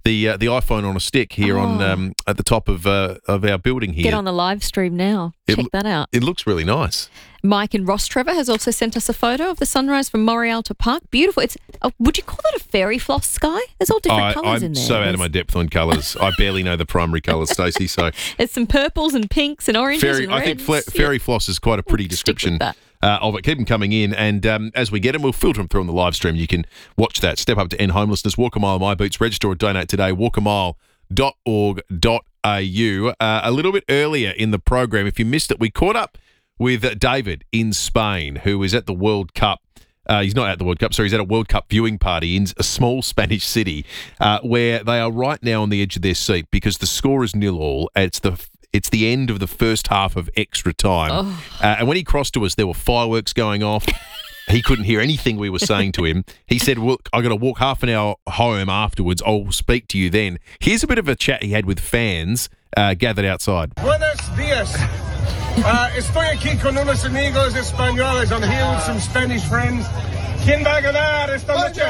Speaker 7: the uh, the iPhone on a stick here
Speaker 8: Oh.
Speaker 7: on um, at the top of uh, of our building here.
Speaker 8: Get on the live stream now.
Speaker 7: It
Speaker 8: Check
Speaker 7: lo-
Speaker 8: that out.
Speaker 7: It looks really nice.
Speaker 8: Mike in Ross Trevor has also sent us a photo of the sunrise from Morialta Park. Beautiful. It's uh, would you call that a fairy floss sky? There's all different
Speaker 7: I,
Speaker 8: colours
Speaker 7: I'm
Speaker 8: in there.
Speaker 7: so out of
Speaker 8: There's-
Speaker 7: my depth on colours. I barely know the primary colours, Stacey. So
Speaker 8: There's some purples and pinks and oranges
Speaker 7: fairy,
Speaker 8: and
Speaker 7: I
Speaker 8: reds.
Speaker 7: think fla- fairy floss is quite a pretty description uh, of it. Keep them coming in, and um, as we get them, we'll filter them through on the live stream. You can watch that. Step up to end homelessness. Walk a mile, my boots. Register or donate today. walk a mile dot org dot a u. Uh, a little bit earlier in the program, if you missed it, we caught up with uh, David in Spain, who is at the World Cup. Uh, he's not at the World Cup, sorry, he's at a World Cup viewing party in a small Spanish city uh, where they are right now on the edge of their seat because the score is nil all. It's the it's the end of the first half of extra time.
Speaker 8: Oh.
Speaker 7: Uh, and when he crossed to us, there were fireworks going off. He couldn't hear anything we were saying to him. He said, well, I've got to walk half an hour home afterwards. I'll speak to you then. Here's a bit of a chat he had with fans uh, gathered outside.
Speaker 9: Buenos días. Uh, estoy aquí con unos amigos españoles. I'm here with some Spanish friends. ¿Quién va a ganar esta noche?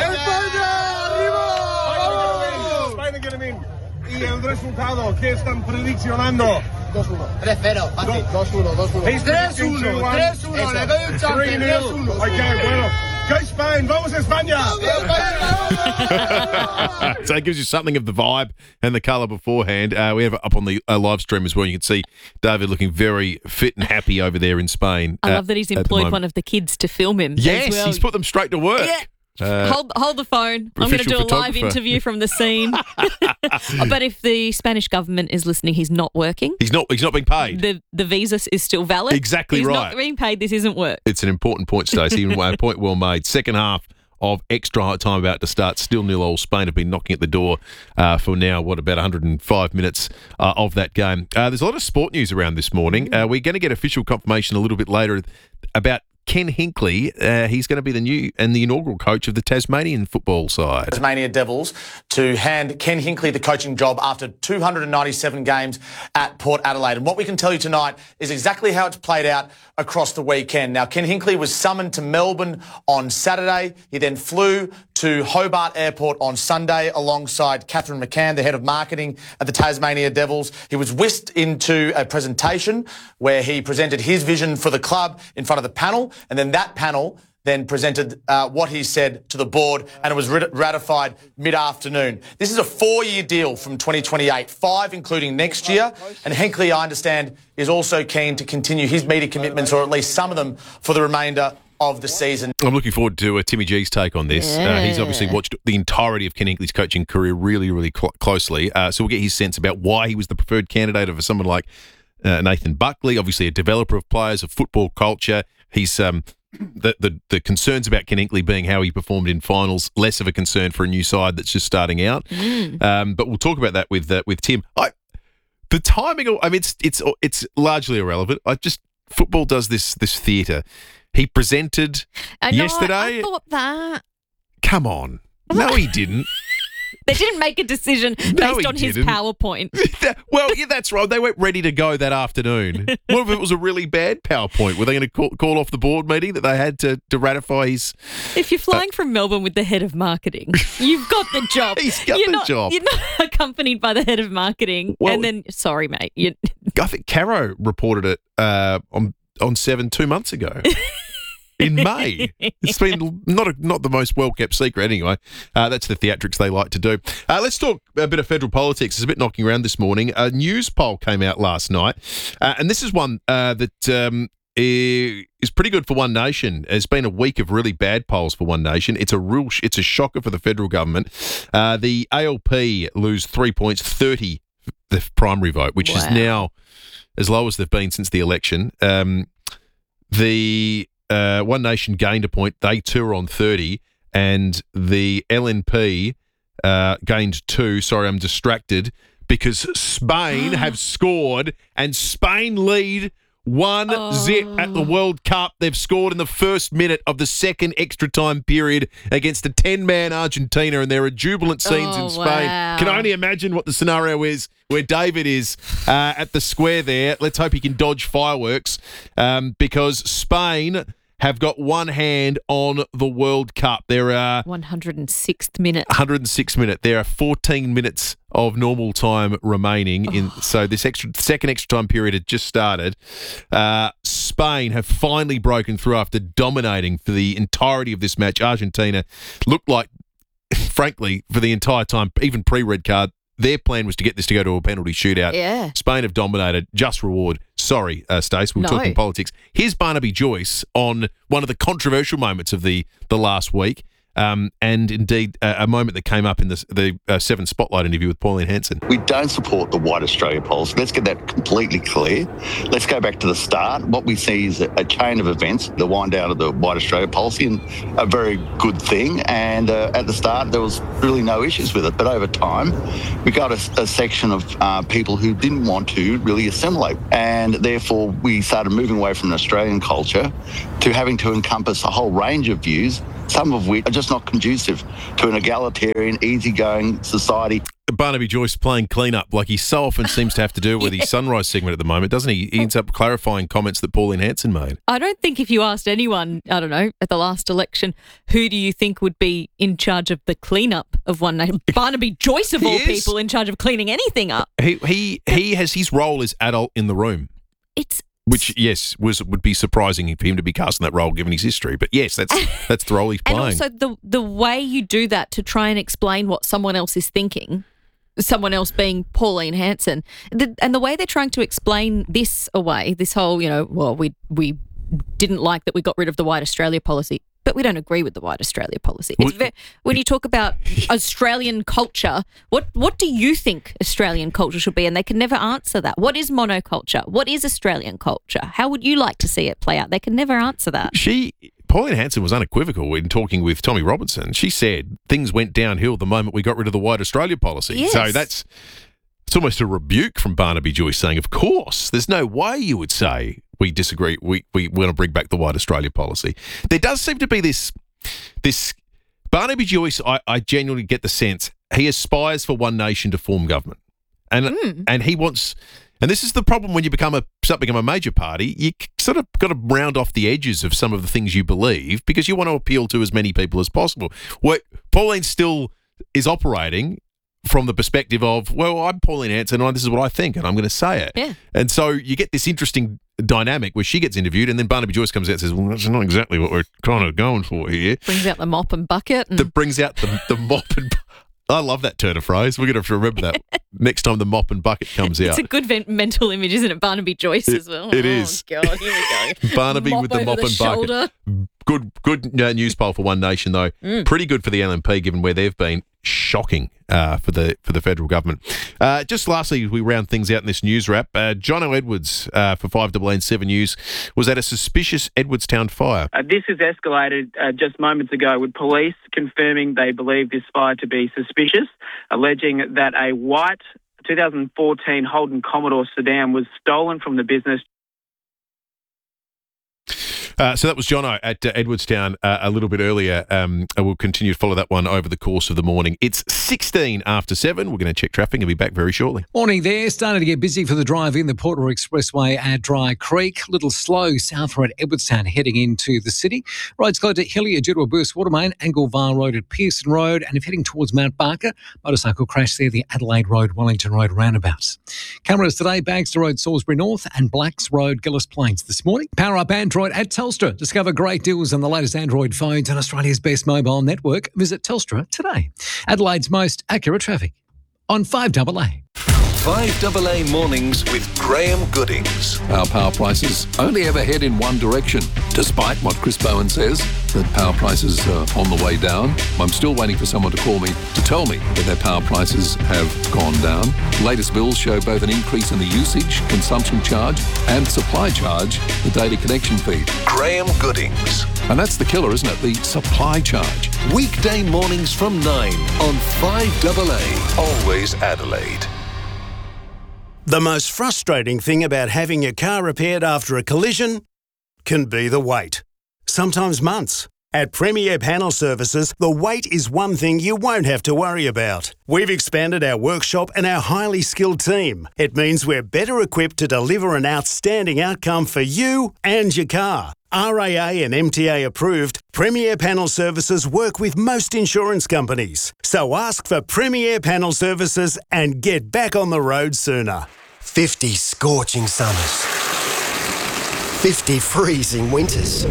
Speaker 9: ¡España! España gonna win. Y el resultado, ¿qué están prediccionando? dos uno. tres cero. dos uno, dos uno. tres uno, tres uno. Le doy un chance. tres uno. Ok, bueno. Go Spain. Vamos a España.
Speaker 7: So it gives you something of the vibe and the colour beforehand. Uh, we have it up on the uh, live stream as well. You can see David looking very fit and happy over there in Spain.
Speaker 8: I
Speaker 7: uh,
Speaker 8: love that he's
Speaker 7: at the
Speaker 8: employed
Speaker 7: moment.
Speaker 8: one of the kids to film him. as
Speaker 7: Yes,
Speaker 8: well.
Speaker 7: he's put them straight to work.
Speaker 8: Yeah.
Speaker 7: Uh,
Speaker 8: hold hold the phone. I'm going to do
Speaker 7: official
Speaker 8: a live
Speaker 7: photographer.
Speaker 8: interview from the scene. But if the Spanish government is listening, he's not working.
Speaker 7: He's not. He's not being paid.
Speaker 8: The the visa is still valid.
Speaker 7: Exactly
Speaker 8: he's
Speaker 7: right.
Speaker 8: not being paid. This isn't work.
Speaker 7: It's an important point, Stacey. A point well made. Second half of extra time about to start. Still nil all. Spain have been knocking at the door uh, for now, what, about one hundred five minutes uh, of that game. Uh, there's a lot of sport news around this morning. Uh, we're going to get official confirmation a little bit later about Ken Hinkley. Uh, he's going to be the new and the inaugural coach of the Tasmanian football side.
Speaker 10: Tasmania Devils to hand Ken Hinkley the coaching job after two hundred ninety-seven games at Port Adelaide. And what we can tell you tonight is exactly how it's played out across the weekend. Now, Ken Hinkley was summoned to Melbourne on Saturday. He then flew to Hobart Airport on Sunday alongside Catherine McCann, the head of marketing at the Tasmania Devils. He was whisked into a presentation where he presented his vision for the club in front of the panel, and then that panel then presented uh, what he said to the board, and it was rat- ratified mid-afternoon. This is a four-year deal from twenty twenty-eight, five including next year, and Hinkley, I understand, is also keen to continue his media commitments, or at least some of them, for the remainder of the season.
Speaker 7: I'm looking forward to uh, Timmy G's take on this. Uh, he's obviously watched the entirety of Ken Hinkley's coaching career really, really cl- closely, uh, so we'll get his sense about why he was the preferred candidate over someone like uh, Nathan Buckley, obviously a developer of players, of football culture. He's um, the, the the concerns about Ken Hinkley being how he performed in finals, less of a concern for a new side that's just starting out.
Speaker 8: Mm.
Speaker 7: Um, but we'll talk about that with uh, with Tim. I, the timing, of, I mean, it's it's it's largely irrelevant. I just football does this this theatre. He presented
Speaker 8: I know,
Speaker 7: yesterday.
Speaker 8: I thought that.
Speaker 7: Come on, no, he didn't.
Speaker 8: They didn't make a decision based
Speaker 7: No, he
Speaker 8: on his
Speaker 7: didn't.
Speaker 8: PowerPoint.
Speaker 7: Well, yeah, that's right. They weren't ready to go that afternoon. What if it was a really bad PowerPoint? Were they going to call, call off the board meeting that they had to, to ratify his...
Speaker 8: If you're flying from Melbourne with the head of marketing, you've got the job.
Speaker 7: He's got
Speaker 8: you're
Speaker 7: the
Speaker 8: not,
Speaker 7: job.
Speaker 8: You're not accompanied by the head of marketing.
Speaker 7: Well-
Speaker 8: and then, sorry, mate. You,
Speaker 7: I think Caro reported it uh, on on Seven two months ago. In May. It's been not a, not the most well-kept secret anyway. Uh, that's the theatrics they like to do. Uh, let's talk a bit of federal politics. There's a bit knocking around this morning. A news poll came out last night, uh, and this is one uh, that um, is pretty good for One Nation. It's been a week of really bad polls for One Nation. It's a real, sh- it's a shocker for the federal government. Uh, the A L P lose three points, thirty the primary vote, which
Speaker 11: Wow.
Speaker 7: is now as low as they've been since the election. Um, the Uh, One Nation gained a point. They too are on thirty, and the L N P uh, gained two. Sorry, I'm distracted because Spain have scored, and Spain lead one zip at the World Cup. They've scored in the first minute of the second extra time period against a ten-man Argentina, and there are jubilant scenes
Speaker 11: Oh,
Speaker 7: in Spain.
Speaker 11: wow.
Speaker 7: Can only imagine what the scenario is where David is uh, at the square there. Let's hope he can dodge fireworks um, because Spain have got one hand on the World Cup. There are
Speaker 8: one hundred sixth minute.
Speaker 7: one hundred sixth minute. There are fourteen minutes of normal time remaining. In so this extra second extra time period had just started. Uh, Spain have finally broken through after dominating for the entirety of this match. Argentina looked like, frankly, for the entire time, even pre-red card, their plan was to get this to go to a penalty shootout.
Speaker 8: Yeah.
Speaker 7: Spain have dominated. Just reward. Sorry, uh, Stace, we're
Speaker 8: No.
Speaker 7: talking politics. Here's Barnaby Joyce on one of the controversial moments of the, the last week. Um, and indeed, uh, a moment that came up in the, the uh, Seven Spotlight interview with Pauline Hanson.
Speaker 11: We don't support the White Australia policy. Let's get that completely clear. Let's go back to the start. What we see is a, a chain of events, the wind down of the White Australia policy, and a very good thing. And uh, at the start, there was really no issues with it. But over time, we got a, a section of uh, people who didn't want to really assimilate. And therefore, we started moving away from an Australian culture to having to encompass a whole range of views, some of which are just not conducive to an egalitarian, easygoing society.
Speaker 7: Barnaby Joyce playing clean-up like he so often seems to have to do with his Sunrise segment at the moment, doesn't he? He ends up clarifying comments that Pauline Hanson made.
Speaker 8: I don't think if you asked anyone, I don't know, at the last election, who do you think would be in charge of the cleanup of One Nation? Barnaby Joyce, of
Speaker 7: He
Speaker 8: all
Speaker 7: is.
Speaker 8: people, in charge of cleaning anything up.
Speaker 7: He he he has his role as adult in the room.
Speaker 8: It's
Speaker 7: Which, yes, was would be surprising for him to be cast in that role given his history. But yes, that's that's the role he's
Speaker 8: And
Speaker 7: playing.
Speaker 8: also the the way you do that to try and explain what someone else is thinking, someone else being Pauline Hanson, the, and the way they're trying to explain this away, this whole, you know, well, we we didn't like that we got rid of the White Australia policy, but we don't agree with the White Australia policy. It's ve- when you talk about Australian culture, what what do you think Australian culture should be? And they can never answer that. What is monoculture? What is Australian culture? How would you like to see it play out? They can never answer that.
Speaker 7: She, Pauline Hanson, was unequivocal in talking with Tommy Robinson. She said things went downhill the moment we got rid of the White Australia policy.
Speaker 8: Yes.
Speaker 7: So that's it's almost a rebuke from Barnaby Joyce saying, of course, there's no way you would say we disagree, we, we want to bring back the White Australia policy. There does seem to be this, this Barnaby Joyce, I, I genuinely get the sense, he aspires for One Nation to form government. And
Speaker 8: Mm.
Speaker 7: and he wants, and this is the problem when you become a start become a major party, you sort of got to round off the edges of some of the things you believe because you want to appeal to as many people as possible. What Pauline still is operating from the perspective of, well, I'm Pauline Hanson and this is what I think and I'm going to say it.
Speaker 8: Yeah.
Speaker 7: And so you get this interesting dynamic where she gets interviewed and then Barnaby Joyce comes out and says, well, that's not exactly what we're kind of going for here.
Speaker 8: Brings out the mop and bucket. And
Speaker 7: That brings out the, the mop and bu- I love that turn of phrase. We're going to have to remember that next time the mop and bucket comes out.
Speaker 8: It's a good ven- mental image, isn't it? Barnaby Joyce
Speaker 7: It-
Speaker 8: as well.
Speaker 7: it
Speaker 8: oh,
Speaker 7: is.
Speaker 8: God, here we go.
Speaker 7: Barnaby
Speaker 8: Mop
Speaker 7: with the
Speaker 8: over
Speaker 7: mop
Speaker 8: the
Speaker 7: and
Speaker 8: shoulder.
Speaker 7: bucket. Good, good uh, news poll for One Nation though.
Speaker 8: Mm.
Speaker 7: Pretty good for the L N P given where they've been. Shocking uh, for the for the federal government. Uh, just lastly, we round things out in this news wrap. Uh, Jono Edwards uh, for five double A and seven News was at a suspicious Edwardstown fire.
Speaker 15: Uh, this has escalated uh, just moments ago with police confirming they believe this fire to be suspicious, alleging that a white twenty fourteen Holden Commodore sedan was stolen from the business.
Speaker 7: Uh, so that was Jono at uh, Edwardstown uh, a little bit earlier. Um, and we'll continue to follow that one over the course of the morning. It's sixteen after seven. We're going to check traffic and be back very shortly.
Speaker 19: Morning there. Starting to get busy for the drive in the Porter Expressway at Dry Creek. Little slow south road Edwardstown heading into the city. Roads closed at Hillier due to a burst water main. Anglevale Road at Pearson Road. And if heading towards Mount Barker, motorcycle crash there, the Adelaide Road, Wellington Road roundabouts. Cameras today, Bagster Road, Salisbury North and Blacks Road, Gillis Plains this morning. Power up Android at Telstra. Discover great deals on the latest Android phones on Australia's best mobile network. Visit Telstra today. Adelaide's most accurate traffic on five double A.
Speaker 13: five double A mornings with Graham Goodings.
Speaker 14: Our power prices only ever head in one direction, despite what Chris Bowen says, that power prices are on the way down. I'm still waiting for someone to call me to tell me that their power prices have gone down. Latest bills show both an increase in the usage, consumption charge and supply charge, the data connection fee.
Speaker 13: Graham Goodings.
Speaker 14: And that's the killer, isn't it? The supply charge.
Speaker 13: Weekday mornings from nine on five double A. Always Adelaide.
Speaker 16: The most frustrating thing about having your car repaired after a collision can be the wait. Sometimes months. At Premier Panel Services, the wait is one thing you won't have to worry about. We've expanded our workshop and our highly skilled team. It means we're better equipped to deliver an outstanding outcome for you and your car. R A A and M T A approved, Premier Panel Services work with most insurance companies. So ask for Premier Panel Services and get back on the road sooner.
Speaker 17: fifty scorching summers. fifty freezing winters.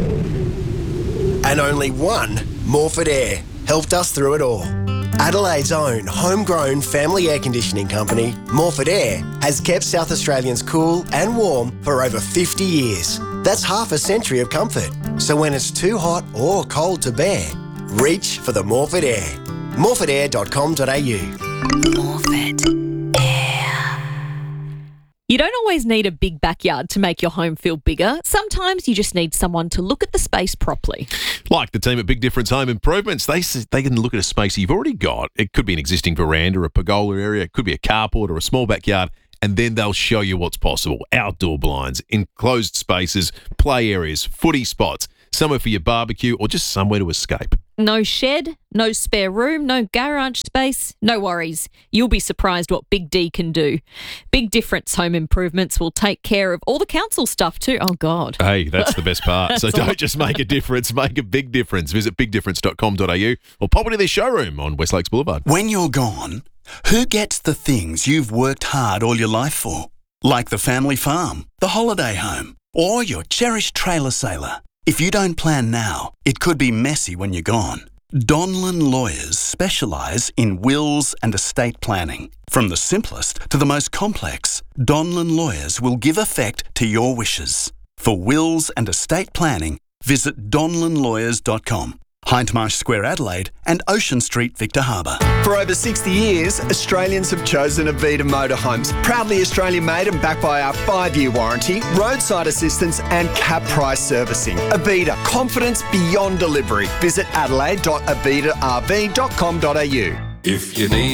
Speaker 17: And only one Morford Air helped us through it all. Adelaide's own homegrown family air conditioning company, Morford Air, has kept South Australians cool and warm for over fifty years. That's half a century of comfort. So when it's too hot or cold to bear, reach for the Morford Air. morford air dot com dot a u.
Speaker 8: Morford Air. You don't always need a big backyard to make your home feel bigger. Sometimes you just need someone to look at the space properly.
Speaker 7: Like the team at Big Difference Home Improvements, they s- they can look at a space you've already got. It could be an existing veranda, a pergola area, it could be a carport or a small backyard, and then they'll show you what's possible. Outdoor blinds, enclosed spaces, play areas, footy spots, somewhere for your barbecue or just somewhere to escape.
Speaker 8: No shed, no spare room, no garage space. No worries. You'll be surprised what Big D can do. Big Difference Home Improvements will take care of all the council stuff too. Oh, God.
Speaker 7: Hey, that's the best part. So
Speaker 8: That's a lot.
Speaker 7: don't just make a difference, make a big difference. Visit big difference dot com dot a u or pop into their showroom on West Lakes Boulevard.
Speaker 18: When you're gone, who gets the things you've worked hard all your life for? Like the family farm, the holiday home, or your cherished trailer sailor. If you don't plan now, it could be messy when you're gone. Donlan Lawyers specialise in wills and estate planning. From the simplest to the most complex, Donlan Lawyers will give effect to your wishes. For wills and estate planning, visit donlan lawyers dot com. Hindmarsh Square, Adelaide, and Ocean Street, Victor Harbour.
Speaker 22: For over sixty years, Australians have chosen Avita Motorhomes. Proudly Australian made and backed by our five-year warranty, roadside assistance and cap price servicing. Avita, confidence beyond delivery. Visit adelaide dot avita r v dot com dot a u.
Speaker 14: If you need